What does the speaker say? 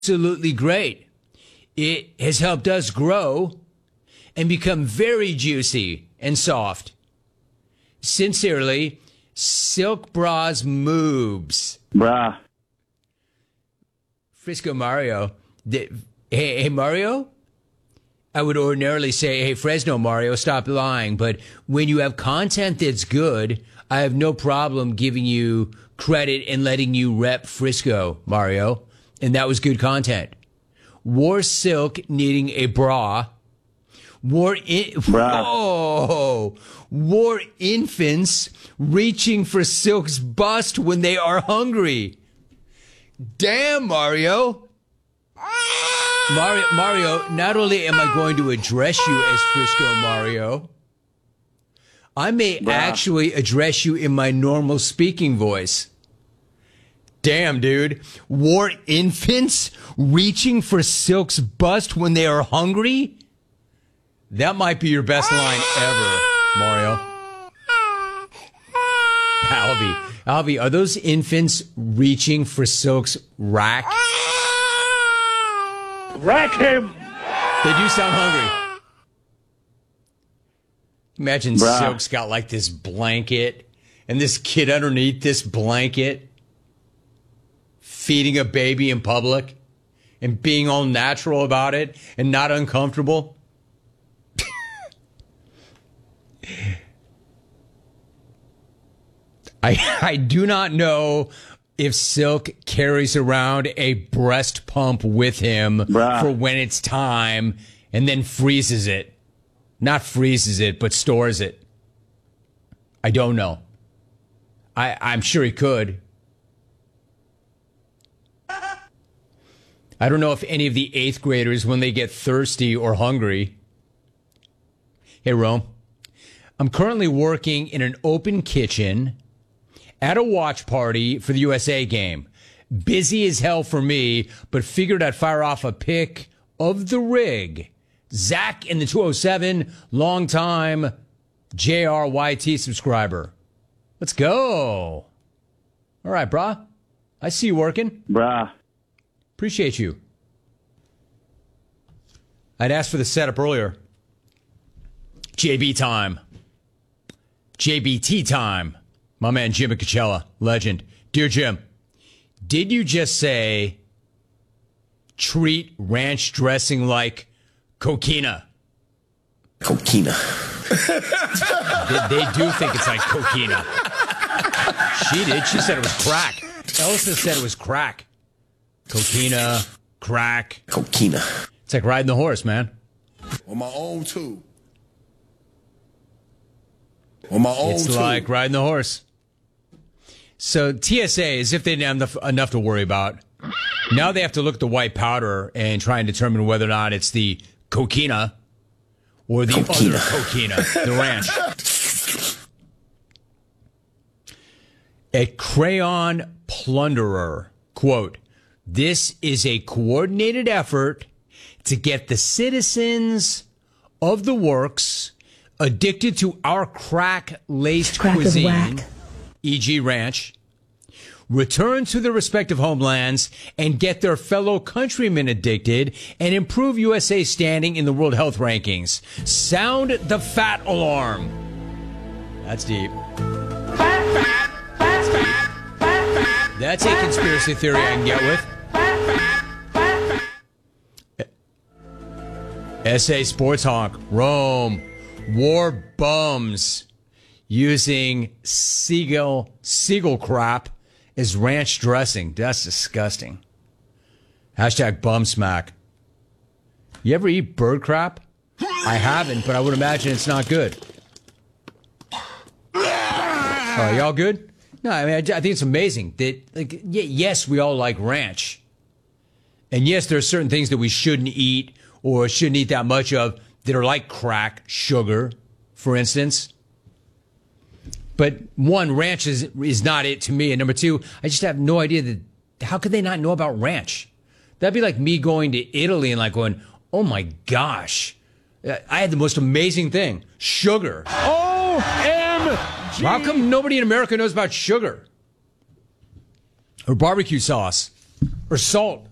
absolutely great. It has helped us grow and become very juicy and soft. Sincerely, Silk Bras Moobs. Bruh. Frisco Mario. Hey, Mario? I would ordinarily say, hey, Fresno Mario, stop lying. But when you have content that's good, I have no problem giving you credit and letting you rep Frisco Mario. And that was good content. Wore Silk needing a bra. Wore infants reaching for Silk's bust when they are hungry. Damn, Mario. Mario, not only am I going to address you as Frisco Mario, I may actually address you in my normal speaking voice. Damn, dude. Wore infants reaching for Silk's bust when they are hungry? That might be your best line ever, Mario. Alvy, are those infants reaching for Silk's rack? Rack him! They do sound hungry. Imagine Silk's got like this blanket and this kid underneath this blanket feeding a baby in public and being all natural about it and not uncomfortable. I do not know if Silk carries around a breast pump with him for when it's time and then freezes it. Not freezes it, but stores it. I don't know. I'm sure he could. I don't know if any of the 8th graders, when they get thirsty or hungry. Hey, Rome. I'm currently working in an open kitchen at a watch party for the USA game. Busy as hell for me, but figured I'd fire off a pic of the rig. Zach in the 207, long-time JRYT subscriber. Let's go. All right, brah. I see you working. Appreciate you. I'd asked for the setup earlier. JB time. JBT time. My man Jim Coachella, legend. Dear Jim, did you just say treat ranch dressing like coquina? Coquina. They do think it's like coquina. She did. She said it was crack. Elsa said it was crack. Coquina, crack. Coquina. It's like riding the horse, man. On my own, too. On my own, it's too. like riding the horse. So TSA, as if they didn't have enough to worry about, now they have to look at the white powder and try and determine whether or not it's the coquina or the other coquina, the ranch. A crayon plunderer, quote, this is a coordinated effort to get the citizens of the works addicted to our crack-laced cuisine, e.g. ranch, return to their respective homelands and get their fellow countrymen addicted and improve USA's standing in the World Health Rankings. Sound the fat alarm. That's deep. That's a conspiracy theory I can get with. SA Sports Honk, Rome, war bums using seagull crap as ranch dressing. That's disgusting. Hashtag bum smack. You ever eat bird crap? I haven't, but I would imagine it's not good. Y'all good? No, I mean, I think it's amazing that, like, yes, we all like ranch. And yes, there are certain things that we shouldn't eat or shouldn't eat that much of that are like crack, sugar, for instance. But one, ranch is not it to me. And number two, I just have no idea that, how could they not know about ranch? That'd be like me going to Italy and like going, oh my gosh, I had the most amazing thing, sugar. OMG! How come nobody in America knows about sugar? Or barbecue sauce? Or salt?